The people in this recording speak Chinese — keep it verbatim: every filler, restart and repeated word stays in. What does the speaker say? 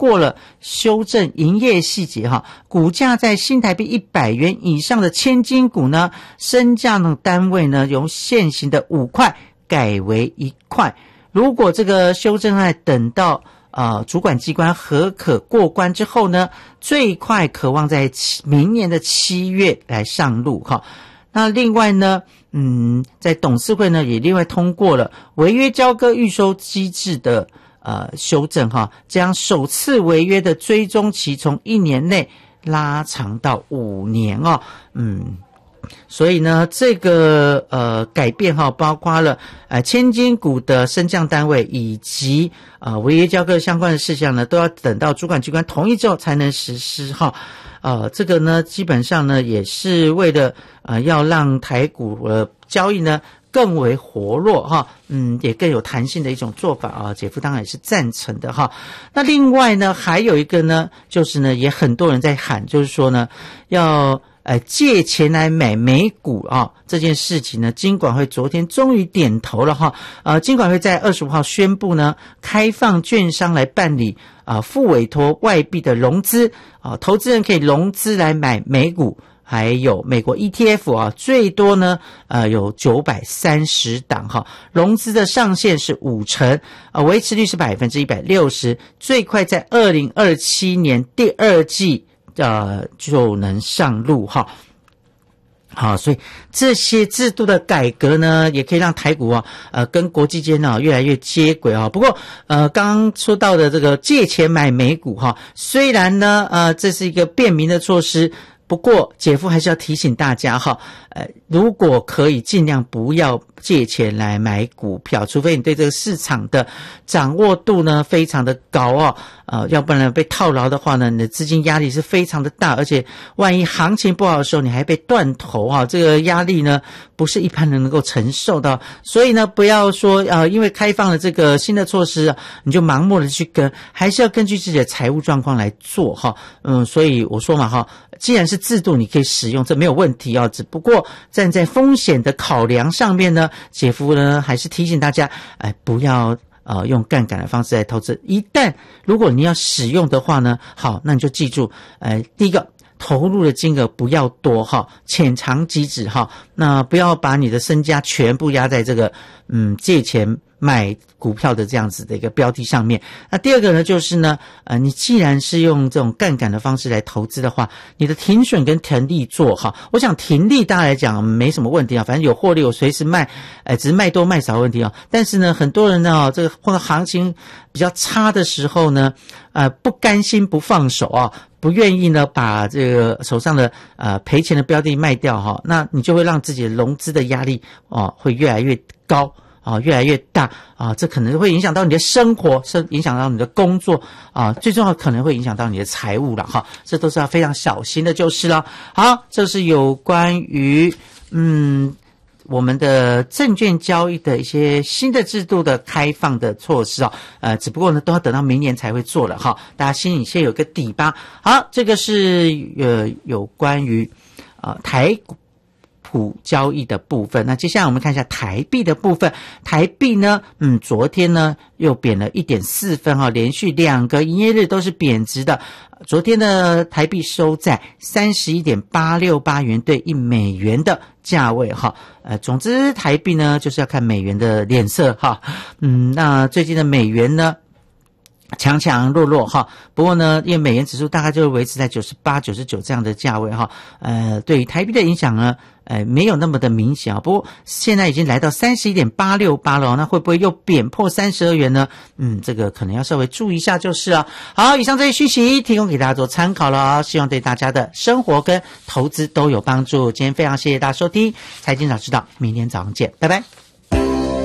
过了修正营业细节哈，股价在新台币一百元以上的千金股呢，升价呢单位呢由现行的五块改为一块。如果这个修正案等到呃主管机关核可过关之后呢，最快可望在明年的七月来上路哈。那另外呢，嗯，在董事会呢也另外通过了违约交割预收机制的呃修正哈，将首次违约的追踪期从一年内拉长到五年哦，嗯。所以呢，这个呃改变哈，包括了呃千金股的升降单位以及呃违约交割相关的事项呢，都要等到主管机关同意之后才能实施哈。呃，这个呢，基本上呢也是为了呃要让台股呃交易呢更为活络哈，嗯，也更有弹性的一种做法啊，姐夫当然也是赞成的哈。那另外呢，还有一个呢，就是呢，也很多人在喊，就是说呢，要呃借钱来买美股啊，这件事情呢，金管会昨天终于点头了哈。呃，金管会在二十五号宣布呢，开放券商来办理啊副委托外币的融资啊，投资人可以融资来买美股。还有美国 E T F 啊，最多呢呃有九百三十档哈，融资的上限是五成，呃维持率是百分之一百六十，最快在二零二七年第二季呃就能上路哈。好，所以这些制度的改革呢，也可以让台股啊，呃，跟国际间啊越来越接轨啊。不过，呃，刚刚说到的这个借钱买美股哈，虽然呢，呃，这是一个便民的措施。不过姐夫还是要提醒大家哈，呃，如果可以尽量不要借钱来买股票，除非你对这个市场的掌握度呢非常的高哦，呃，要不然被套牢的话呢，你的资金压力是非常的大，而且万一行情不好的时候，你还被断头啊，这个压力呢不是一般人能够承受的。所以呢，不要说呃，因为开放了这个新的措施，你就盲目的去跟，还是要根据自己的财务状况来做哈。嗯，所以我说嘛哈，既然是制度你可以使用，这没有问题哦。只不过站在风险的考量上面呢，姐夫呢还是提醒大家，哎，不要呃用杠杆的方式来投资。一旦如果你要使用的话呢，好，那你就记住，呃，第一个投入的金额不要多哈，浅尝即止哈。那不要把你的身家全部压在这个嗯借钱买股票的这样子的一个标的上面。那第二个呢，就是呢，呃，你既然是用这种杠杆的方式来投资的话，你的停损跟停利做好。我想停利大家来讲没什么问题啊，反正有获利，我随时卖，呃，只是卖多卖少的问题啊。但是呢，很多人呢，这个或者行情比较差的时候呢，呃，不甘心不放手啊。不愿意呢把这个手上的呃赔钱的标的卖掉哈，那你就会让自己的融资的压力哦会越来越高啊，越来越大啊，这可能会影响到你的生活，是影响到你的工作啊，最重要可能会影响到你的财务了哈，这都是要非常小心的就是了。好，这是有关于嗯。我们的证券交易的一些新的制度的开放的措施啊，呃，只不过呢都要等到明年才会做了哈，大家心里先有个底吧。好，这个是呃有关于呃台股交易的部分。那接下来我们看一下台币的部分。台币呢，嗯，昨天呢又贬了 一点四分哈，连续两个营业日都是贬值的。昨天的台币收在 三十一点八六八元兑一美元的价位哈。呃，总之台币呢就是要看美元的脸色哈。嗯，那最近的美元呢强强弱弱哈，不过呢，因为美元指数大概就维持在九十八、九十九这样的价位哈，呃，对于台币的影响呢，呃，没有那么的明显啊。不过现在已经来到 三十一点八六八 了，那会不会又贬破三十二元呢？嗯，这个可能要稍微注意一下就是啊。好，以上这些讯息提供给大家做参考了，希望对大家的生活跟投资都有帮助。今天非常谢谢大家收听财经早知道，明天早上见，拜拜。